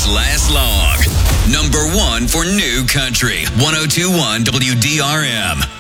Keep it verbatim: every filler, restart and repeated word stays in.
last long. Number one for New Country, one oh two one W D R M.